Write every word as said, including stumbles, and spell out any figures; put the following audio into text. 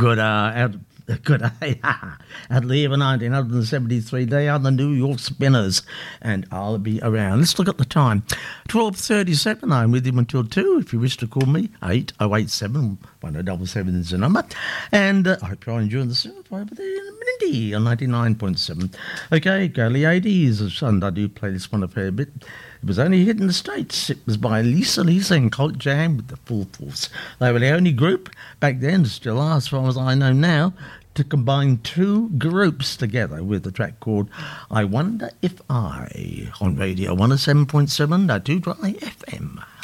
Good, uh, out, good day. At the year of nineteen seventy-three, they are the New York Spinners, and I'll be around. Let's look at the time. twelve thirty-seven, I'm with you until two. If you wish to call me, eight oh eight seven, one oh seven seven is the number. And uh, I hope you're enjoying the surf over there in Mindy on ninety-nine point seven. Okay, early eighties, and I do play this one a fair bit. It was only hit in the States. It was by Lisa Lisa and Colt Jam with the Full Force. They were the only group back then, still are as far as I know now, to combine two groups together with a track called I Wonder If I on Radio one oh seven point seven, the two Dry F M.